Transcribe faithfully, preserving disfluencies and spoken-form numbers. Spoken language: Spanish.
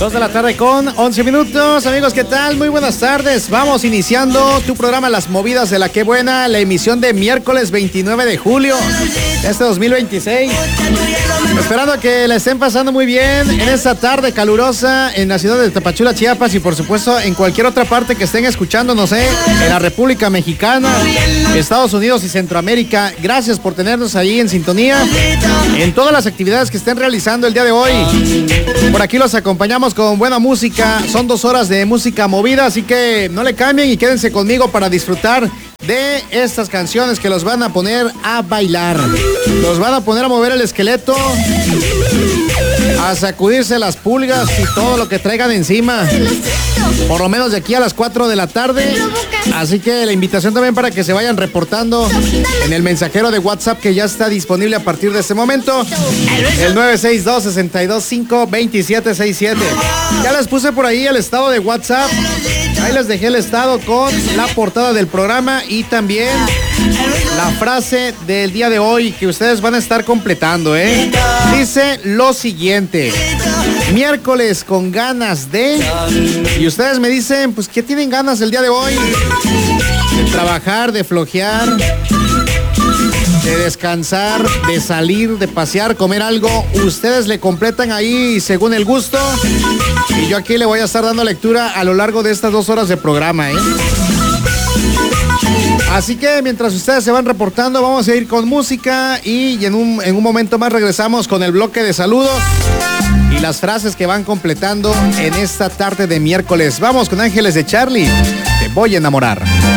dos de la tarde con once minutos. Amigos, ¿qué tal? Muy buenas tardes. Vamos iniciando tu programa Las Movidas de la Qué Buena, la emisión de miércoles veintinueve de julio de este dos mil veintiséis. Esperando que la estén pasando muy bien en esta tarde calurosa en la ciudad de Tapachula, Chiapas, y por supuesto en cualquier otra parte que estén escuchándonos, ¿eh? En la República Mexicana, Estados Unidos y Centroamérica. Gracias por tenernos ahí en sintonía en todas las actividades que estén realizando el día de hoy. Por aquí los acompañamos con buena música. Son dos horas de música movida, así que no le cambien y quédense conmigo para disfrutar de estas canciones que los van a poner a bailar. Los van a poner a mover el esqueleto, a sacudirse las pulgas y todo lo que traigan encima. Por lo menos de aquí a las cuatro de la tarde. Así que la invitación también para que se vayan reportando en el mensajero de WhatsApp que ya está disponible a partir de este momento. El nueve seis dos, seis dos cinco, dos siete seis siete. Ya les puse por ahí el estado de WhatsApp. Ahí les dejé el estado con la portada del programa y también la frase del día de hoy que ustedes van a estar completando, ¿eh? Dice lo siguiente: miércoles con ganas de... Y ustedes me dicen, pues, ¿qué tienen ganas el día de hoy? De trabajar, de flojear, de descansar, de salir, de pasear, comer algo. Ustedes le completan ahí según el gusto. Y yo aquí le voy a estar dando lectura a lo largo de estas dos horas de programa, ¿eh? Así que mientras ustedes se van reportando, vamos a ir con música y en un, en un momento más regresamos con el bloque de saludos y las frases que van completando en esta tarde de miércoles. Vamos con Ángeles de Charlie, Te voy a enamorar.